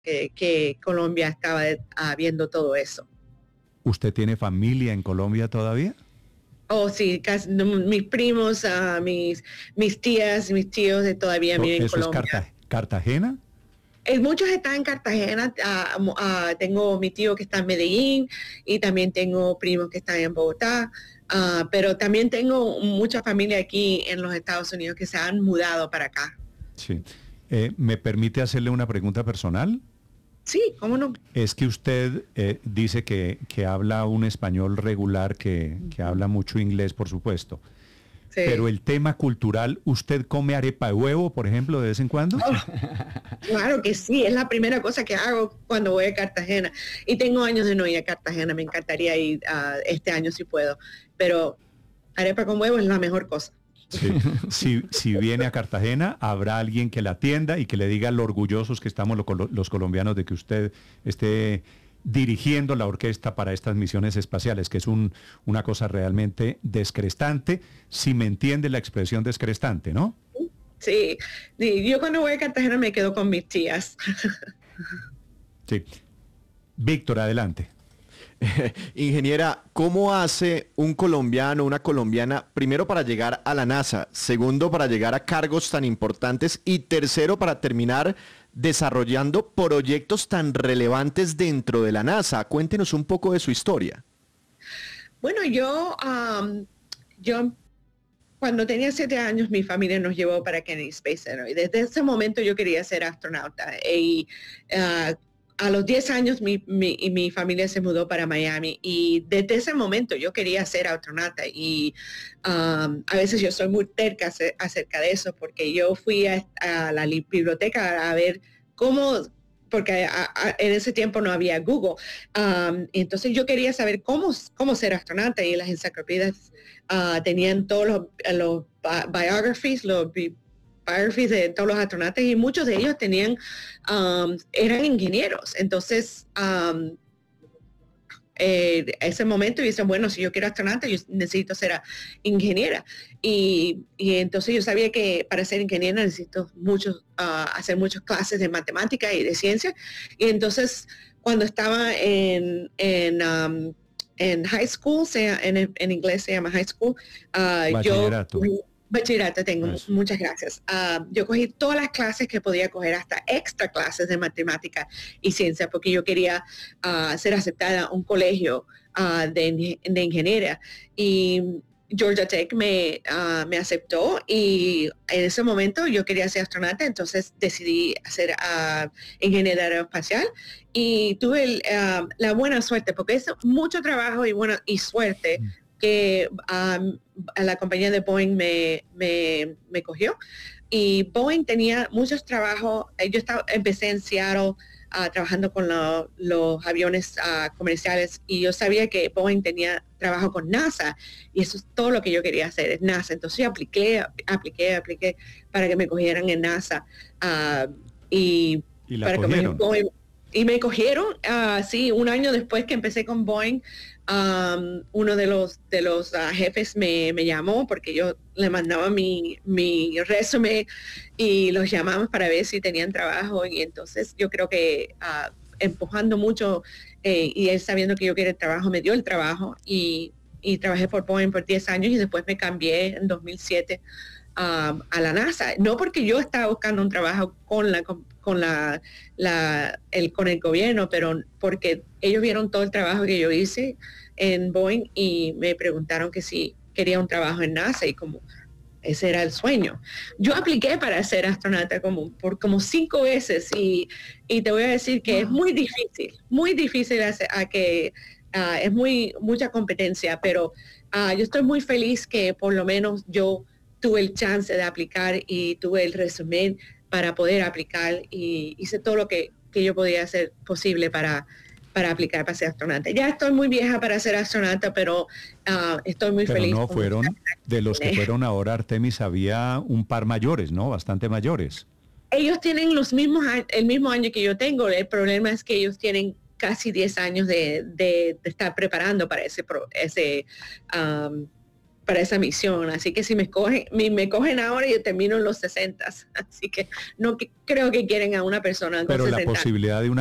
que Colombia estaba viendo todo eso. ¿Usted tiene familia en Colombia todavía? Oh, sí, casi, no, mis primos, mis tías, mis tíos todavía viven en ¿Eso es Colombia. Cartagena? Muchos están en Cartagena. Tengo mi tío que está en Medellín y también tengo primos que están en Bogotá. Pero también tengo mucha familia aquí en los Estados Unidos que se han mudado para acá. Sí. ¿Me permite hacerle una pregunta personal? Sí, ¿cómo no? Es que usted dice que habla un español regular, que habla mucho inglés, por supuesto. Pero Sí. el tema cultural, ¿usted come arepa de huevo, por ejemplo, de vez en cuando? Oh, claro que sí, es la primera cosa que hago cuando voy a Cartagena. Y tengo años de no ir a Cartagena, me encantaría ir este año si puedo. Pero arepa con huevo es la mejor cosa. Sí. Si viene a Cartagena, habrá alguien que la atienda y que le diga lo orgullosos que estamos los colombianos de que usted esté dirigiendo la orquesta para estas misiones espaciales, que es una cosa realmente descrestante, si me entiende la expresión descrestante, ¿no? Sí, sí, yo cuando voy a Cartagena me quedo con mis tías. Sí. Víctor, adelante. Ingeniera, ¿cómo hace un colombiano, una colombiana, primero para llegar a la NASA, segundo para llegar a cargos tan importantes y tercero para terminar desarrollando proyectos tan relevantes dentro de la NASA? Cuéntenos un poco de su historia. Bueno, yo cuando tenía 7 años, mi familia nos llevó para Kennedy Space Center y desde ese momento yo quería ser astronauta. Y a los 10 años mi familia se mudó para Miami y desde ese momento yo quería ser astronauta y a veces yo soy muy terca acerca de eso porque yo fui a la biblioteca a ver cómo, porque en ese tiempo no había Google. Entonces yo quería saber cómo ser astronauta y las enciclopedias tenían todos los biographies, biographies de todos los astronautas y muchos de ellos eran ingenieros. Entonces, ese momento y dicen, bueno, si yo quiero astronauta, yo necesito ser ingeniera. Y entonces yo sabía que para ser ingeniera necesito hacer muchas clases de matemática y de ciencia. Y entonces, cuando estaba en high school, en inglés se llama high school, yo Bachillerato. bachillerato tengo, Eso. muchas gracias. Yo cogí todas las clases que podía coger, hasta extra clases de matemática y ciencia, porque yo quería ser aceptada a un colegio de ingeniería. Y Georgia Tech me aceptó y en ese momento yo quería ser astronauta, entonces decidí ser ingeniera aeroespacial y tuve la buena suerte, porque es mucho trabajo y suerte que a la compañía de Boeing me cogió. Y Boeing tenía muchos trabajos. Empecé en Seattle trabajando con los aviones comerciales y yo sabía que Boeing tenía trabajo con NASA y eso es todo lo que yo quería hacer, es NASA. Entonces yo apliqué para que me cogieran en NASA y ¿Y la para que cogieron? me cogieron, sí, un año después que empecé con Boeing. Uno de los jefes me llamó porque yo le mandaba mi resumen y los llamamos para ver si tenían trabajo y entonces yo creo que empujando mucho y él sabiendo que yo quería el trabajo, me dio el trabajo y trabajé por Boeing por 10 años y después me cambié en 2007 a la NASA, no porque yo estaba buscando un trabajo con el gobierno, pero porque ellos vieron todo el trabajo que yo hice en Boeing y me preguntaron que si quería un trabajo en NASA y como ese era el sueño. Yo apliqué para ser astronauta por como 5 veces y te voy a decir que es muy difícil es mucha competencia, pero yo estoy muy feliz que por lo menos yo tuve el chance de aplicar y tuve el resumen para poder aplicar y hice todo lo que yo podía hacer posible para aplicar para ser astronauta. Ya estoy muy vieja para ser astronauta, pero estoy muy Pero feliz no con fueron, de los que fueron ahora Artemis, había un par mayores, ¿no? Bastante mayores. ellos tienen el mismo año que yo tengo. El problema es que ellos tienen casi 10 años de estar preparando para ese para esa misión. Así que si me cogen ahora, yo termino en los 60. Así que no creo que quieren a una persona con Pero 60. la posibilidad de una